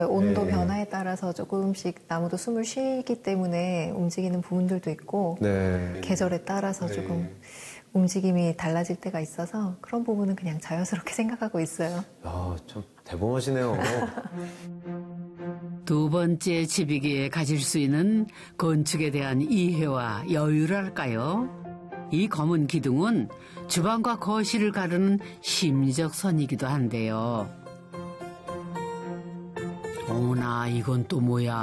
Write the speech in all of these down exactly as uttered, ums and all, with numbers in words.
온도 네. 변화에 따라서 조금씩 나무도 숨을 쉬기 때문에 움직이는 부분들도 있고 네. 계절에 따라서 네. 조금 움직임이 달라질 때가 있어서 그런 부분은 그냥 자연스럽게 생각하고 있어요. 아, 참 대범하시네요. 두 번째 집이기에 가질 수 있는 건축에 대한 이해와 여유랄까요? 이 검은 기둥은 주방과 거실을 가르는 심리적 선이기도 한데요. 어머나, 이건 또 뭐야?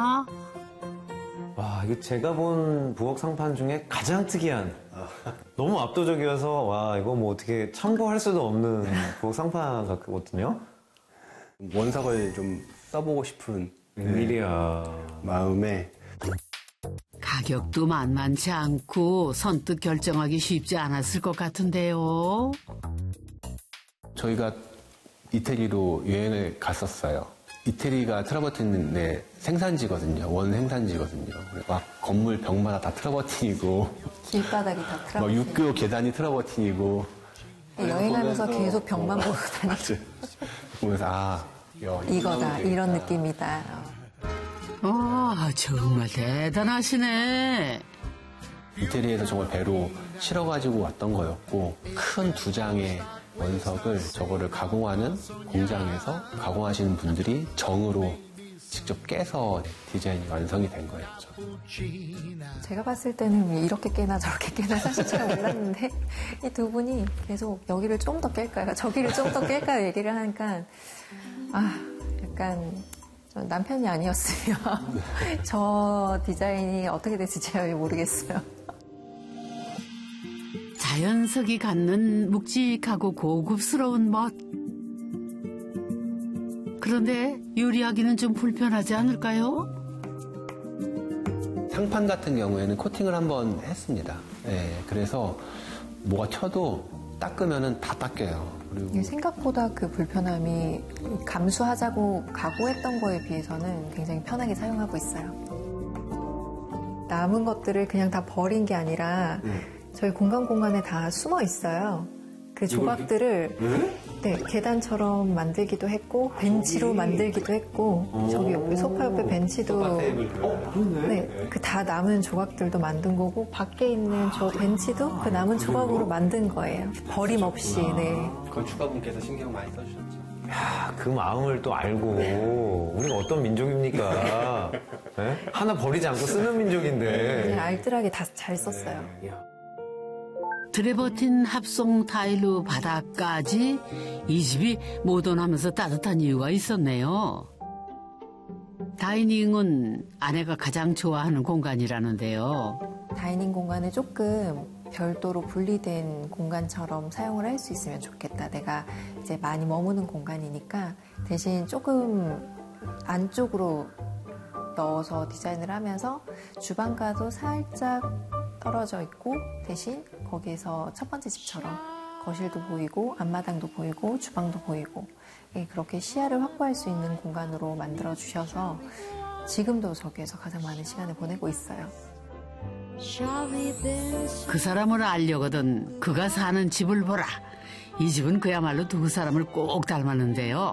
와, 이거 제가 본 부엌 상판 중에 가장 특이한, 너무 압도적이어서 와, 이거 뭐 어떻게 참고할 수도 없는 부엌 상판 같거든요. 원석을 좀 써보고 싶은 웬일이야. 마음에 가격도 만만치 않고 선뜻 결정하기 쉽지 않았을 것 같은데요. 저희가 이태리로 여행을 갔었어요. 이태리가 틀어버티는 생산지거든요. 원 생산지거든요. 막 건물 벽마다 다 틀어버티고 길바닥이 다 막 틀어버리고 육교 계단이 틀어버티고 여행하면서 보면서 계속 벽만 어, 보고 다니죠. 보면서 아 야, 이거다, 이런 느낌이다. 아, 정말 대단하시네. 이태리에서 정말 배로 실어가지고 왔던 거였고 큰 두 장의 원석을 저거를 가공하는 공장에서 가공하시는 분들이 정으로 직접 깨서 디자인이 완성이 된 거였죠. 제가 봤을 때는 이렇게 깨나 저렇게 깨나 사실 잘 몰랐는데 이 두 분이 계속 여기를 좀 더 깰까요? 저기를 좀 더 깰까요? 얘기를 하니까 아 약간 저 남편이 아니었으면 저 디자인이 어떻게 됐을지 잘 모르겠어요. 자연석이 갖는 묵직하고 고급스러운 멋. 그런데 요리하기는 좀 불편하지 않을까요? 상판 같은 경우에는 코팅을 한번 했습니다. 네, 그래서 뭐가 튀어도 닦으면은 다 닦여요. 그리고 생각보다 그 불편함이 감수하자고 각오했던 거에 비해서는 굉장히 편하게 사용하고 있어요. 남은 것들을 그냥 다 버린 게 아니라 네. 저희 공간 공간에 다 숨어 있어요. 그 조각들을 네? 네, 계단처럼 만들기도 했고 벤치로 만들기도 했고 저기 옆에 소파 옆에 벤치도 어, 그러네. 네, 그 다 남은 조각들도 만든 거고 밖에 있는 저 벤치도 그 남은 조각으로 만든 거예요. 버림없이. 네. 건축가분께서 신경 많이 써주셨죠. 야, 그 마음을 또 알고 우리가 어떤 민족입니까? 네? 하나 버리지 않고 쓰는 민족인데. 그냥 알뜰하게 다 잘 썼어요. 들에 버틴 합성 타일로 바닥까지 이 집이 모던하면서 따뜻한 이유가 있었네요. 다이닝은 아내가 가장 좋아하는 공간이라는데요. 다이닝 공간을 조금 별도로 분리된 공간처럼 사용을 할 수 있으면 좋겠다. 내가 이제 많이 머무는 공간이니까 대신 조금 안쪽으로 넣어서 디자인을 하면서 주방과도 살짝 떨어져 있고 대신 거기에서 첫 번째 집처럼 거실도 보이고 앞마당도 보이고 주방도 보이고 그렇게 시야를 확보할 수 있는 공간으로 만들어 주셔서 지금도 저기에서 가장 많은 시간을 보내고 있어요. 그 사람을 알려거든 그가 사는 집을 보라. 이 집은 그야말로 두 사람을 꼭 닮았는데요.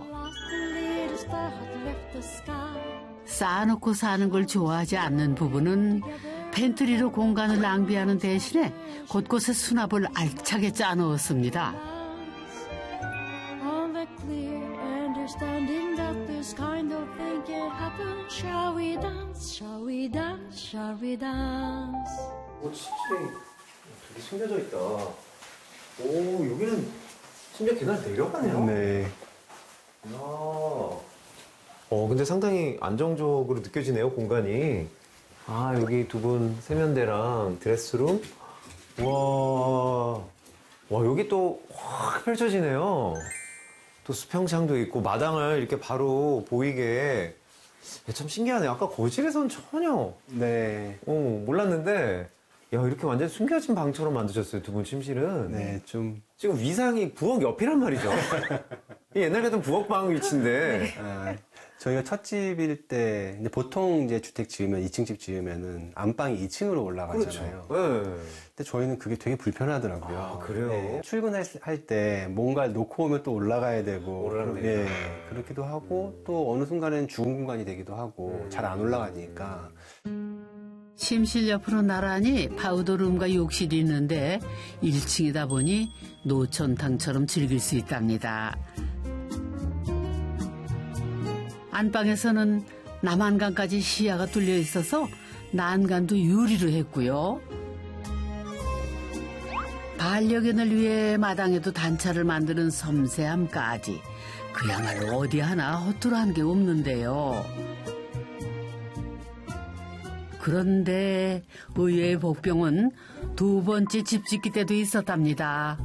쌓아놓고 사는 걸 좋아하지 않는 부부는 팬트리로 공간을 낭비하는 대신에 곳곳에 수납을 알차게 짜놓았습니다. 오, 집이 되게 숨겨져 있다. 오, 여기는 심지어 계단 내려가네요. 네. 이야. 어, 근데 상당히 안정적으로 느껴지네요, 공간이. 아, 여기 두 분 세면대랑 드레스룸. 와, 와, 여기 또 확 펼쳐지네요. 또 수평창도 있고, 마당을 이렇게 바로 보이게. 참 신기하네요. 아까 거실에서는 전혀 네. 어, 몰랐는데, 야, 이렇게 완전 숨겨진 방처럼 만드셨어요, 두 분 침실은. 네, 좀. 지금 위상이 부엌 옆이란 말이죠. 이 옛날 같은 부엌방 위치인데. 아, 저희가 첫 집일 때, 근데 보통 이제 주택 지으면, 이 층 집 지으면은 안방이 이 층으로 올라가잖아요. 그렇죠. 네. 근데 저희는 그게 되게 불편하더라고요. 아, 그래요? 네. 출근할 때 뭔가 놓고 오면 또 올라가야 되고. 올라가야 예, 되니까. 그렇기도 하고, 또 어느 순간에는 죽은 공간이 되기도 하고, 음. 잘 안 올라가니까. 침실 옆으로 나란히 파우더룸과 욕실이 있는데 일 층이다 보니 노천탕처럼 즐길 수 있답니다. 안방에서는 남한강까지 시야가 뚫려 있어서 난간도 유리로 했고요. 반려견을 위해 마당에도 단차를 만드는 섬세함까지 그야말로 어디 하나 허투루한 게 없는데요. 그런데 의외의 복병은 두 번째 집 짓기 때도 있었답니다.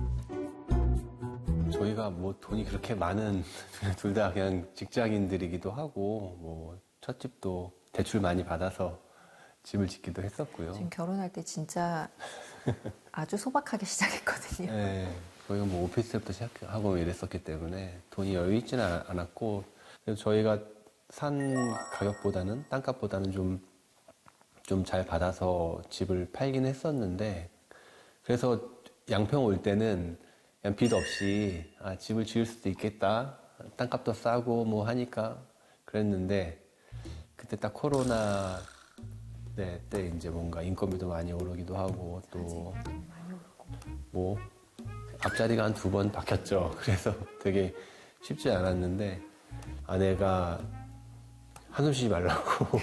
저희가 뭐 돈이 그렇게 많은, 둘 다 그냥 직장인들이기도 하고, 뭐, 첫 집도 대출 많이 받아서 집을 짓기도 했었고요. 지금 결혼할 때 진짜 아주 소박하게 시작했거든요. 네, 저희가 뭐 오피스 때부터 시작하고 이랬었기 때문에 돈이 여유 있지는 않았고, 그래서 저희가 산 가격보다는, 땅값보다는 좀, 좀 잘 받아서 집을 팔긴 했었는데, 그래서 양평 올 때는 그냥 빚 없이 아, 집을 지을 수도 있겠다. 땅값도 싸고 뭐 하니까 그랬는데, 그때 딱 코로나 네, 때 이제 뭔가 인건비도 많이 오르기도 하고 또 뭐 앞자리가 한 두 번 바뀌었죠. 그래서 되게 쉽지 않았는데 아내가 한숨 쉬지 말라고.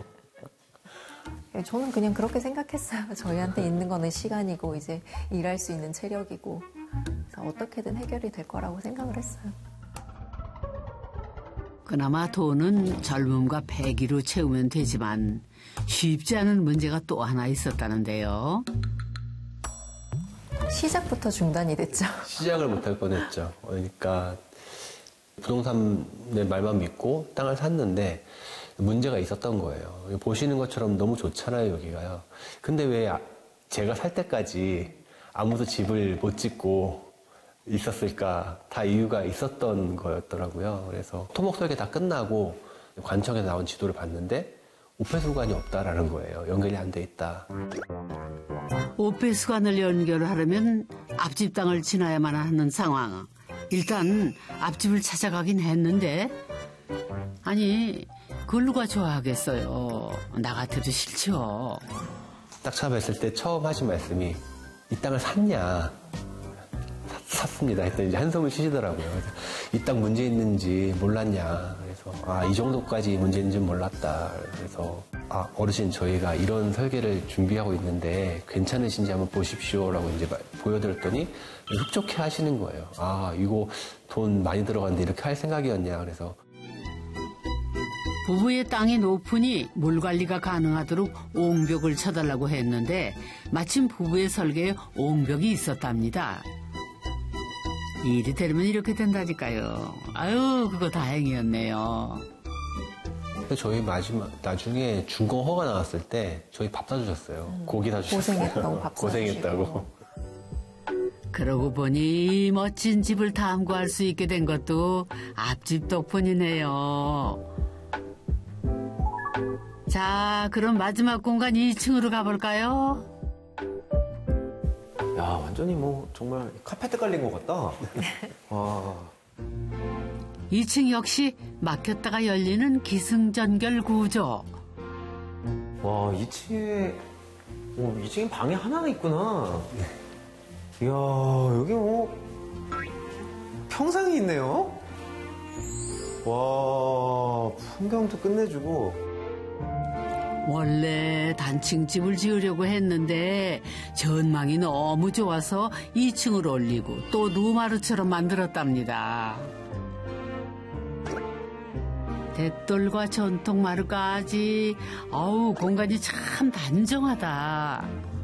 저는 그냥 그렇게 생각했어요. 저희한테 있는 거는 시간이고 이제 일할 수 있는 체력이고 그래서 어떻게든 해결이 될 거라고 생각을 했어요. 그나마 돈은 젊음과 패기로 채우면 되지만 쉽지 않은 문제가 또 하나 있었다는데요. 시작부터 중단이 됐죠. 시작을 못할 뻔했죠. 그러니까 부동산의 말만 믿고 땅을 샀는데 문제가 있었던 거예요. 보시는 것처럼 너무 좋잖아요, 여기가요. 근데 왜 제가 살 때까지 아무도 집을 못 짓고 있었을까? 다 이유가 있었던 거였더라고요. 그래서 토목 설계 다 끝나고 관청에서 나온 지도를 봤는데 오폐수관이 없다라는 거예요. 연결이 안 돼 있다. 오폐수관을 연결하려면 앞집 땅을 지나야만 하는 상황. 일단 앞집을 찾아가긴 했는데 아니 그걸 누가 좋아하겠어요. 나 같아도 싫죠. 딱 처음했을 때 처음 하신 말씀이 이 땅을 샀냐? 사, 샀습니다. 했더니 이제 한숨을 쉬시더라고요. 이 땅 문제 있는지 몰랐냐? 그래서 아, 이 정도까지 문제 있는지 몰랐다. 그래서 아, 어르신 저희가 이런 설계를 준비하고 있는데 괜찮으신지 한번 보십시오라고 이제 보여드렸더니 흡족해 하시는 거예요. 아, 이거 돈 많이 들어갔는데 이렇게 할 생각이었냐? 그래서 부부의 땅이 높으니 물 관리가 가능하도록 옹벽을 쳐달라고 했는데 마침 부부의 설계에 옹벽이 있었답니다. 일이 되려면 이렇게 된다니까요. 아유, 그거 다행이었네요. 저희 마지막 나중에 준공 허가 나왔을 때 저희 밥 사주셨어요. 음, 고기 사주셨어요. 고생했다고 밥 고생했다고. 그러고 보니 멋진 집을 탐구할 수 있게 된 것도 앞집 덕분이네요. 자, 그럼 마지막 공간 이 층으로 가볼까요? 야, 완전히 뭐 정말 카페트 깔린 것 같다. 와. 이 층 역시 막혔다가 열리는 기승전결 구조. 와, 이 층에, 어, 이 층에 방이 하나가 있구나. 이야, 여기 뭐, 평상이 있네요? 와, 풍경도 끝내주고. 원래 단층집을 지으려고 했는데 전망이 너무 좋아서 이 층으로 올리고 또 루마르처럼 만들었답니다. 대돌과 전통 마루까지 어우 공간이 참 단정하다.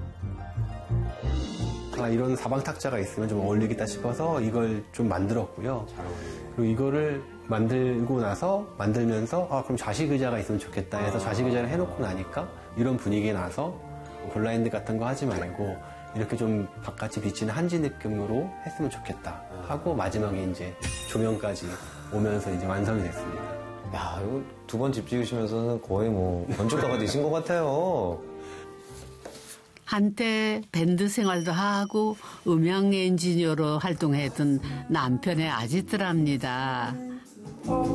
아, 이런 사방 탁자가 있으면 좀 어울리겠다 싶어서 이걸 좀 만들었고요. 그리고 이거를 만들고 나서 만들면서 아 그럼 좌식 의자가 있으면 좋겠다 해서 좌식 의자를 해놓고 나니까 이런 분위기에 나서 블라인드 같은 거 하지 말고 이렇게 좀 바깥이 비치는 한지 느낌으로 했으면 좋겠다 하고 마지막에 이제 조명까지 오면서 이제 완성이 됐습니다. 야, 이거 두 번 집 지으시면서는 거의 뭐 건축가가 되신 것 같아요. 한때 밴드 생활도 하고 음향 엔지니어로 활동했던 남편의 아지트랍니다.